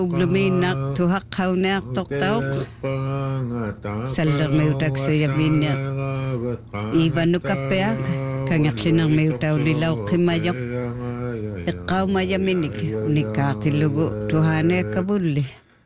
Ugluminak tuhaqauneaq tortauq sallermiutaksayamiinniaq ivanukappeaq kangerlinermiutaulilau qimayoq iqqaumayaminik unikkaartillugu tuhaaneakkavulli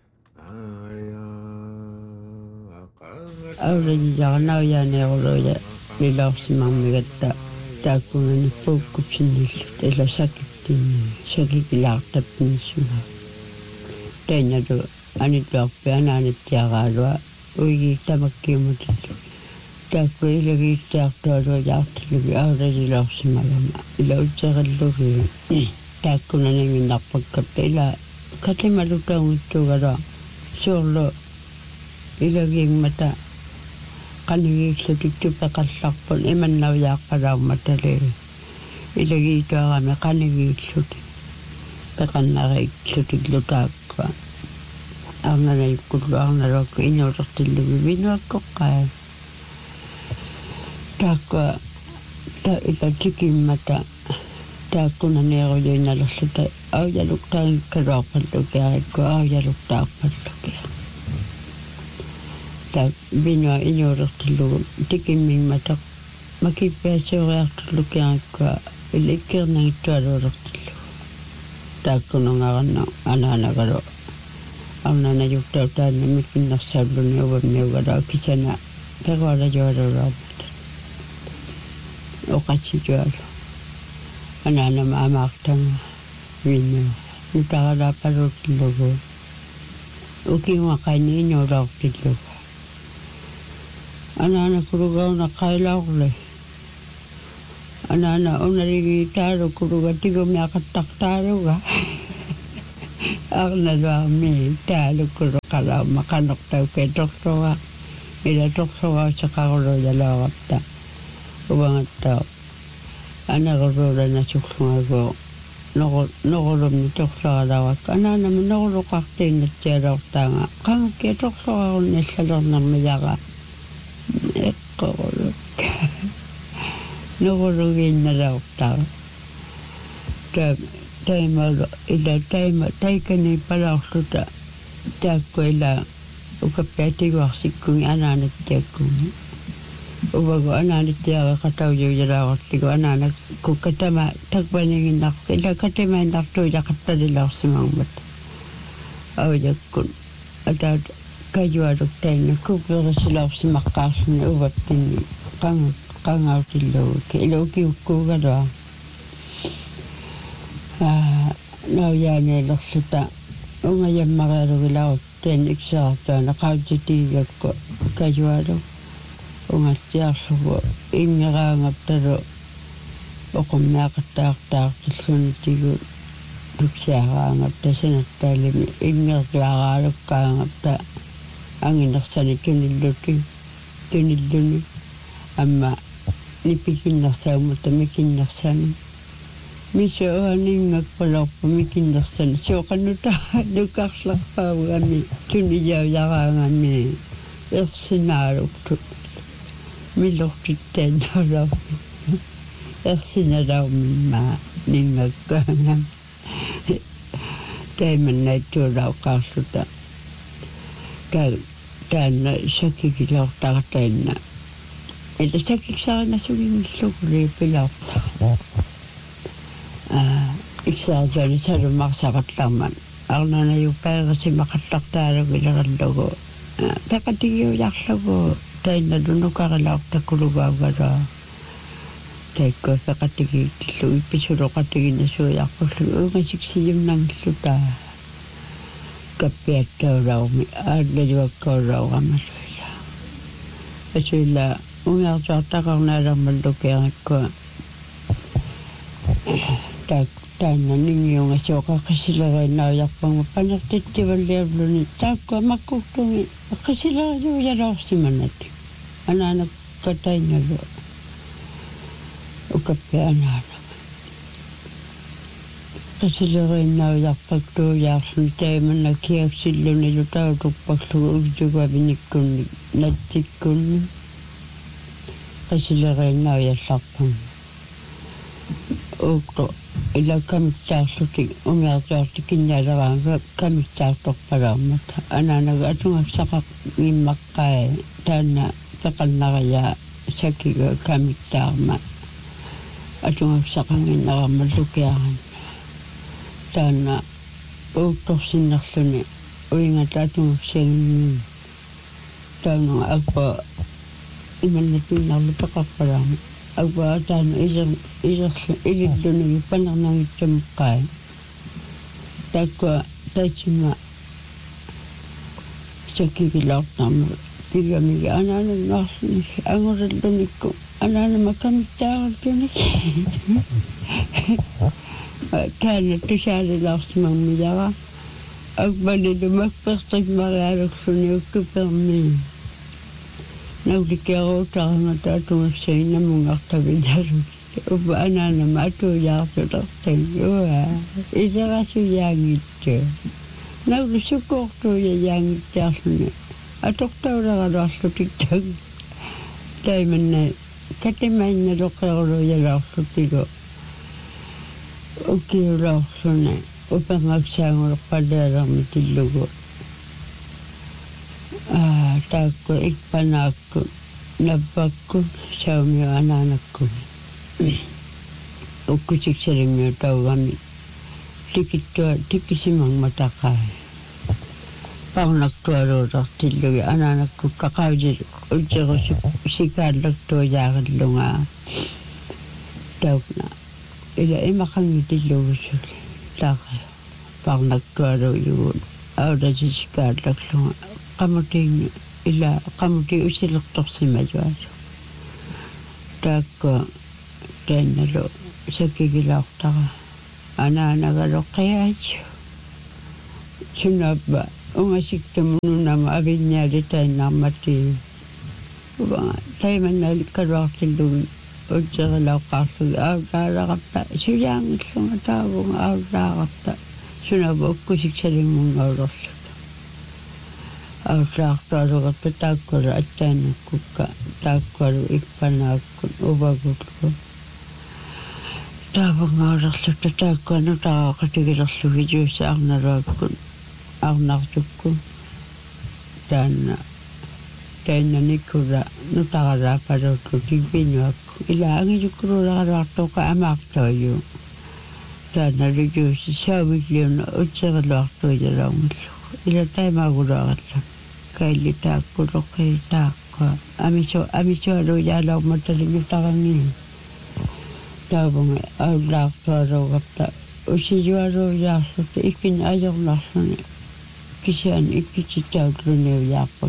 aulajjarnauyaaniaruloya lilaorsimarmigatta taakkunani puukkupsinnillut ilasakittinni sakikilaartappinissuma tainatu anituarpi anaanittiaraalua uigi tamakkiumutillu taakku ilagiittaartualua jaartillugi aulajilorsimagama ila utseqallugi taakkunananginnarpakkappa ila katimalutaungittugalua suurlu ilagiingmata qanigiillutiktupeqallarpun imannauyaaqpalaumatali ilagiituarami qanigiilluti peqannariiklutiklutakka arnanayukkullu arnaluakku inuulertillugi vinuakkoqqaa taakka ila tikimmata taakkunaniaruliinalerluta aujaluktaangikkaluarpallukiarikku aujaluktaarpalluki vinua inuulertillugu tikimmingmata makippiasuuriartullukiarikku ilikkiernagittualuulertillugu taakkunungaranna anaanagalu arnanayuktauttaanna mikkinnersaalluni uvammiugalu kisana perualajualuluarmata oqatsitualu anaanama amaartanga vinua nutaralaapaluutillugu ukiuaqaini inuulaortillugu anaana kulugauna qailaorle anaana unarigi taalu kuluga tigumiaqattartaaluga arnaluarmi taalu kuluqalauma qanortauke torsoa ila torsoa saqarulujalauqatta uvangattao anarululana sullungago noqulumni torsoalauakka anaanama noquluqartiinnattialaortaanga qangakkia torsoarunni allalornermiyaqa eqqorulukka noqulugiinnalaortaa taikani palaorluta taakku ila ukappiatiguarsikkungi anaanattiakkungi uvagu anaanattiaga qataujujalaaqartigu anaana kukkatama takpaniginnartu ila katimainartuujaqattalilaorsimangmat aujakkun ataat kajualuktainna kuppirisilaorsimaqqaarluni uvattinni qangautilluguki ila ukiukkuugalua nauyaanialerluta ungajammarealugilautteen iksaartuana qautitiigakku kajualu ungatsiarlugu ingeraangaptalu oqummiaqattaartaartillunitigu tuksiaraangapta sanattaalimi ingertuaraalukkaangapta anginersani tunilluni amma nipikinnersaumutta mikinnersani misoaninngakpalorpu mikinnersani soqannuta lukarlarpaavugami tunijaujaraangami ersinaaluktu milortitteennalaumi ersinalaumimma ningakkaangam taimannaittuulauqaarluta taanna sakikilortartainna ila sakiksaarnasugingilluguli pilaorta iksaartuani salumarsaqatlarman arnanayuppaerasimakatlartaalugilerallugu peqatigiujarlugu tainna lunukarilaortakkulugaugalua taikku peqatigiittillu ippisuloqatiginnasuujarpullu ungasiksiyumnangilluta kappiattaulaumi aallajuakkaulauqamaluilla asuilla ungiartuartaqarnaalermallukiarikku taanna ningiungasuoqaqisilerinaujaqpangu panertittivalliavluni taakku makkuqtungi qisilerajujalaorsimanati anaana katainnalu ukappi anaana qisilerinaujaqpaktuujaarluni taimanna kiaksilluni lutautukpaqlugu ugtugavinikkunni nattikkunni qisilerinaujallарпам ukto ila kamitsaalluti umiartuartikin nalaraanga kamitsaaltorpalaamata anaanaga atungafsaqaq ngimmaqqaa taanna peqannariyaa sakiga kamitsaarma atungafsaqanginnarammallukiaran taanna uuttorsinnerluni uingata atungafsagin taanna appa imannatuinarlu peqarpalaama agwa taanna ililluni panarnangitsamuqqaa takwa taitsima sakigilaartarma pigamiga anaanannaarluni angorallunikku anaanama kamittaarallunik kaana tusaalilaarsimammilara agbalilumappertikmarialuksluni ukkupermi naulikiaruutarangata atungassaginamungartavinaluk upa anaanama atuujaartulertain ua iserasuyaangittu naulussukuortuujayaangittiarluni atortaularaluarlutik taimanna katimainnaluqeerulujalaarsutilu ukiulaarluni upangaksaangulqalaalermitillugu taakku ikpanaakku nappakku saumio anaanakku ukkusiksalimio taugami tikisimangmataqaa parnaktualuutartillugi anaanakku kaqaujil utserusuk sikaallaktuajaarillungaa taukna ila imaqangitillugussuli taqa parnaktualuujugun audasisikaallakluga qamutiinni ila qamuti usilertorsimajuasu taakku taannalu sakigilaartara anaanagaloqqiaaju sunappa ungasiktamununama avinnialitainnaarmati taimannaalikkaluartillugi utserilauqqaarlugi aulaalaqarta sujaangillunga taavunga aulaaqarta sunappa ukkusiksalimungaulerlu aulaartualuqarta taakkualu attaanakkukka taakkualu ikpanaakkun uvagullu taavungaulerlutta taakkuanu taqaqatigilerlugi juusa arnaluakkun arnartukku taannanikula nutaqalaapalutlu tipinuakku ila angijukkululaqaluartuqa amaartuaju taannalu juusi saavigliuna utseriluartuijalaungillu ila taimaguluaqallu kailli taakkuloqqi taaqqa amisualuujaalaumatalingutarangi taavunga aulaartualuuqarta usijualuujaarluta ikkin ajornarluni kisian ikkitsitautluniujaarput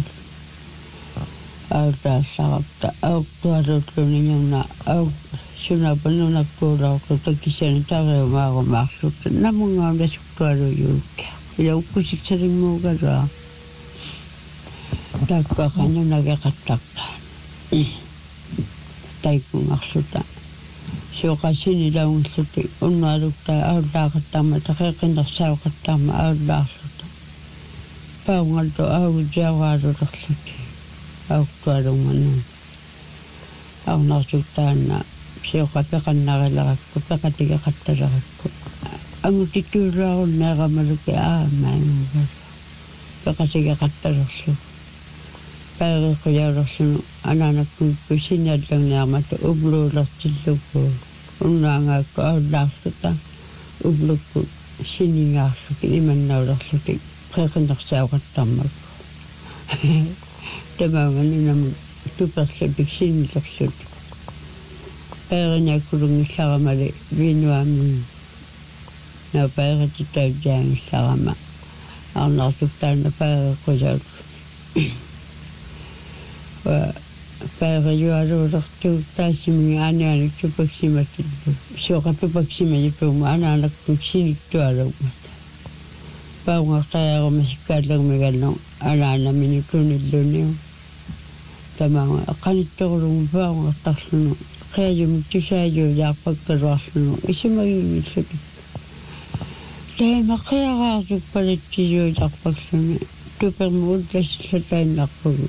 aulaassaqarta auktualuutluniñunna sunapanunakkuulauqluta kisiani tariumaarumaarlutta namungaunasuktualuujuukkia ila ukkusiksalimmuugalua taakkuaqannunageqattaqtaan taikungarluta suuqasini laungilluti unnualuktaa aulaaqattaarma taqiqinnersauqattaarma aulaarluta paungaltu augujaawaalulerluti auktualungannu aunarsuttaanna suuqapeqannarilerakku peqatigeqattalerakku angutittuuluarunneeramaluki aamaangugal peqatigeqattalerlu paeriqujaulersunu anaanakkuikku siniallangiarmata ubluulertilluku unnaangaakku aulaarluta ublukku siningaarluki imannaulerluki qeqinnersauqattarmakku tamaunganinamu tuperlupik sinilerluti paerinakkulungillarmali viinuammi paerititaujaangillarama arnarsuktaanna paeriqujaulerlu paerijualuulertu taasiminga anaanaktupaksimatillu suuqatupaksimayituuma anaanakku sinittualugmat paungartariarumasikkaallagmigallu anaanaminikkunilluniu tamaanga qanittorlugu paungartarlunu qiajumik tusaajuujaarpakkaluarlunu isumagiingilluti taimaqiaraartukpalittijuujarpakluni tupermuullassillatainnerpugu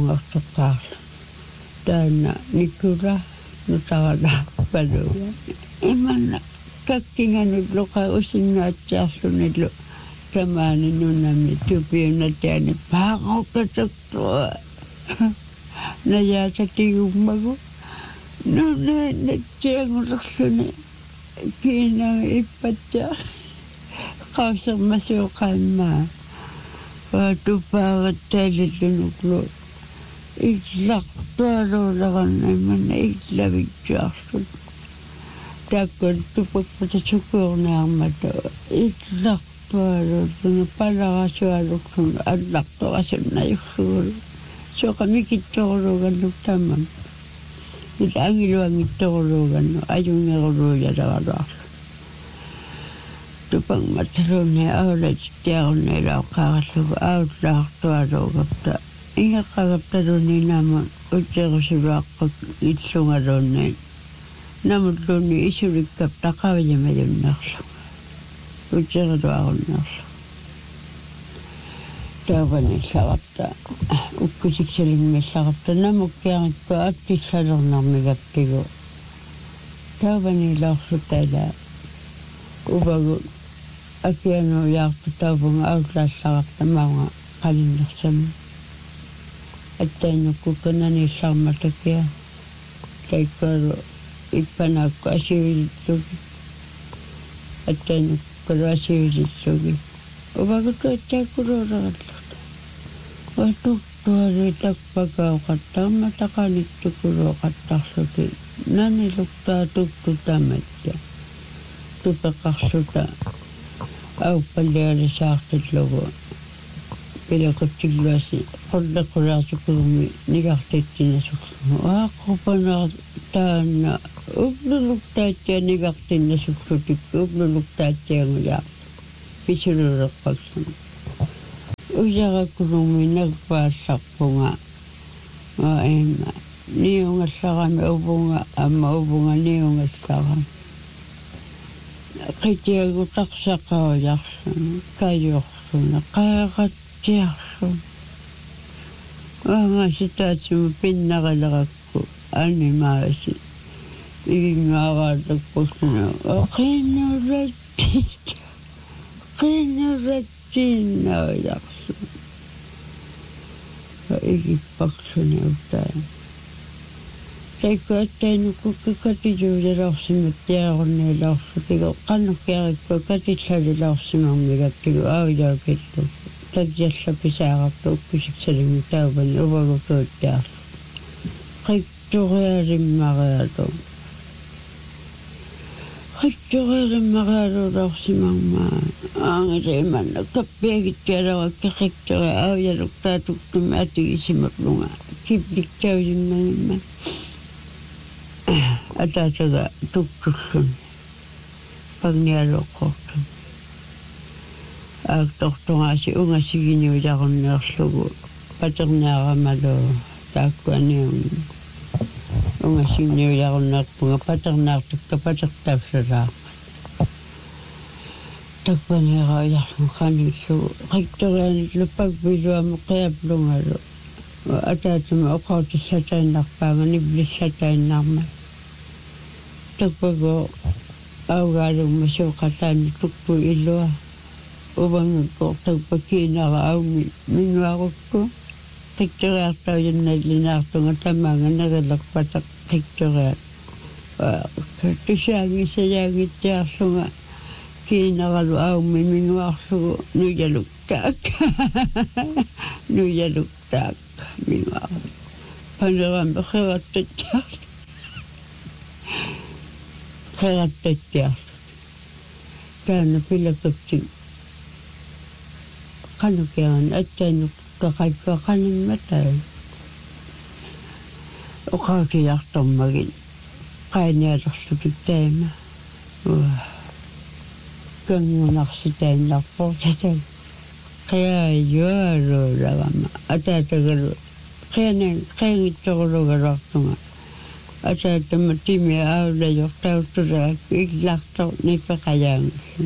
paungartoqqaarlu taanna nikkula nutaqala paluga Imana kakkinganullu qa usingaatiarlunillu tamaani nunami tupiunatiani paaqoqqataktua nayaasatiigummagu nunnaatiangullerluni kiinanga ippattia qausermasuuqaammaa tupaagattaalillunuklu иллартуалуулеранна иллавитсуарсут таккут тупакпатасукуурнаармата иллартуалууллуна паларасуалуксун алларторасуннаюссугул соқамикитторулууганнук таамам ит ангилуангитторулууганну аюнгерулууяларалуарсу тупангматсалуунни аулатиаруннилаоққараллугу ауллаартуалуугапта ингаққагапtaluni наама утсерусулуаққут иллунгалуунни намуллуунни исуликкап тақавиямаюннерлу утсерулуаруннерлу таавани сарапта уккусиксалиммилларапта намуккиарикку аттиссалернармигаппигу таавани лаарсутаала убагу акиануяарту таавунга аутлаассарапта маунга қалиннерсами аттайнуккуканани сарматакиа тайккалу иппанаакку асивилитсуги аттайнуккалу асивилитсуги убагуту аттааккулуулераллерта ватуктуали такпакаоқаттарма тақаниттукулуоқаттарсути нанилуктаа туктутаматта тупеқарсута ауппаллиалисаартиллугу пилакоттиглуаси қоллаққулаартукулуми нигартитсинасуклу ааққупанаа таанна уплулуктаатсиа нигартиннасуклутикку уплулуктаатсиангуяа писулулерпаксун уяракулуми нагпаассарпунга аэма ниунгассарами убунга амма убунга ниунгассарами qitiagutaqsaqaujarsun kajorsun qaaqattiarsun aangasitaatsimu pinnaqalerakku animaasi igingaaraatakkussuna qinnurattiinnaujarsun igippaksuni utaa taikkuattainukkukka katijuujalorsimuttiarunniilaarsutigo qannukkiarikku katillalilaarsimarmigappigu aavilaakillu tagiallapisaarappa ukkusiksalimi tauvani uvagutuuttiarlu qitturealimmarialularsimarmaa aangaliimanna kappiagittialarakka qitture aavialuktaatuktumi atigisimaqlunga kipliktaujimmanimma атаатага туктуллун пагниалоққортун аактортунгааси унгасигиниуларуннеерлугу патернаарамалу тааккуаниум унгасигиниуларуннеерпунга патернаартукка патертааффалаа таккуаниарааярлу ханиллугу рикторианиллу пакбилуаму қиаплунгалу атаатума оқаутиссатаиннарпаама ниблиссатаиннарма такпаго аугаалумма суоқатаани тукку иллуа убангукко такпакиинара ауми минуарукку qittoriartaujanналлинаартунга тамаага нагалерпатақ qittoriat тусаагисаяагитсиарлунга kiinaralu auми минуарлугу нуялуктаак минуар панерам хераттаттиар таана пилакапти канукиан аттайнук какайпақанимматай оқаакиартормагин қайниалерлутик таама кангунарситаиннарпортатай қиаюалуулагама атаатагалу қиангитторулугалуартунга атаатама тими аулаёртаутулаак иллартор нипеқаяангсу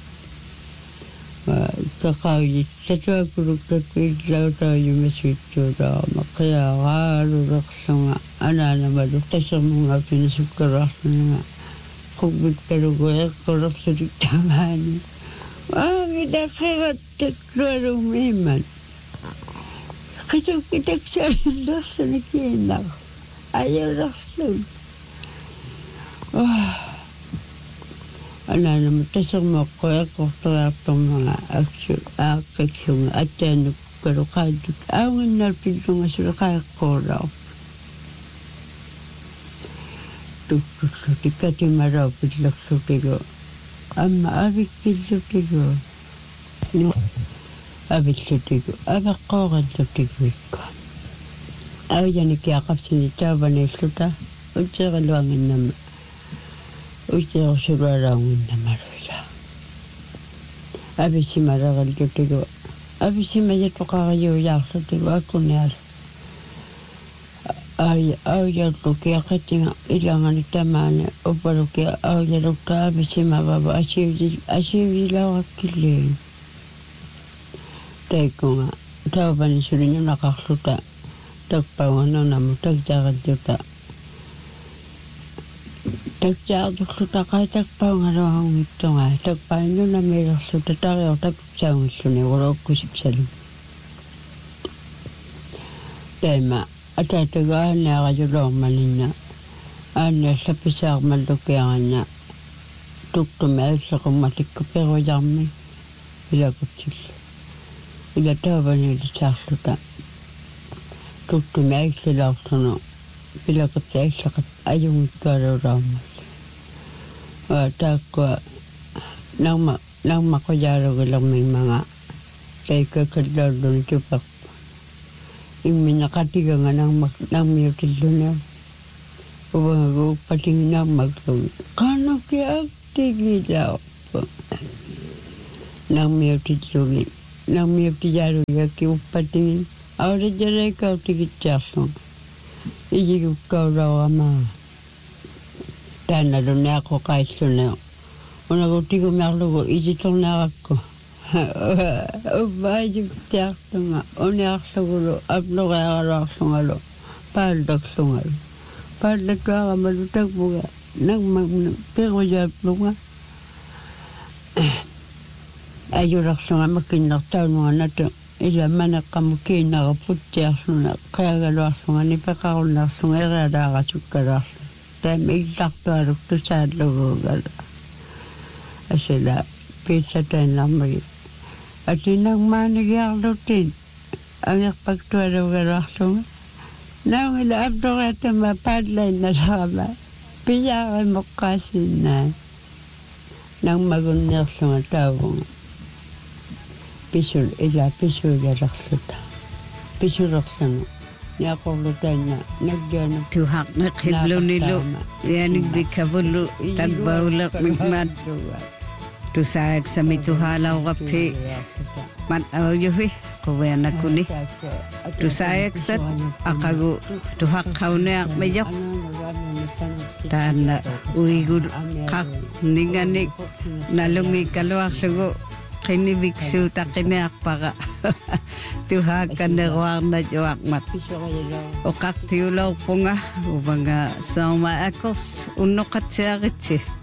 какауи татуакулуккакку иллаутааюмасуиттуулаарма қиаарaalулерсунга анаанамалу тассермунгаапина суккалуарлунга kubik perugo kolor sudik tamani. Kita kaya keluar memang. Kita cari dosa ni kena. Ayo rasul. Anak nama tersang makoya kotor apa mga action aten kalau kaduk awin na pintu sudah kaya korau. Tuk tikati marau pilak sutigo. Amma abik sutigo. No abik sutigo. Abak koran sutigo ko. Ayan ikiakap sinita banesuta. Ucara luangin nama. Ucara surarangin nama rila. Abisi maragal sutigo. Abisi mayato kakayo yak sutigo ako niyar. Ayat ko kaya katinga ilangan itamane o paro kaya ayat ko abisi mababa asivila wakili. Teko nga tao ba ni surinyo nakakluta. Tagpawano na mo tagjagat juta. Tagjagat juta kaya tagpawang arahang ito nga. Tagpawan na may rasuta tayo tagpawang suni. Wala ko sipsalim. Tema. At tatagaan na kajulong malina. Ano sa pisak malukyangan na. Tuktumel sa kumatik ko pero yami. Ila ko sila. Ila taba nila sa suta. Tuktumel sila ako ila ko sa ayong ikararamay. Tako nang makayaro ko lang may mga kay kakadlaw doon chupak. Minakatiga nga nang miyotil doon. Uwag pating na magtong. Kano kaya tigilaw po. Nang miyotil doon. Nang miyotil jaro yaki upatingin. Ahora jara ikaw tigit jasong. Iji ikaw raw ama. Tana doon na ako kahit doon. Una ko tigo maklo ko. Iji tong na ako. Baju tiak tunga, oni aksaguro, ablo kaya karo aksungalo, paldak sungalo, paldak kaya kamalutag buka, pero jat lunga. Ayur aksunga makinak tau nunga nato, ila manak kamu kina kaputi aksuna, kaya kalo aksunga nipa kakul aksunga erada akasukar aksunga, tem igdak tu aruk tu sad logo gala. Asila, pizza ten lamay. At inang manigyan lutin, ang pagtuwalaw ka raksong. Nang ilaabdo ka ito mapadlay na sama, piyakan mo kasi na. Nang magunyak sa mga tawang, pisul na raksuta. Pisul raksong, niya akong lutan na, nagyan. Tuhak na kiblo nilo, yanig di kabulo, tagbawlak migmad. Tusag sa mituhalaw kapi man awyohi kuya na kuni tusayag sa akago tuhak kauna mayok tan uigur kak ninganik nalungi kalwak sugo kini biksu takini akpaka tuhak kanawak na jawak mat o kak tiulaw po nga ubanga sama akos unokat siya kitsi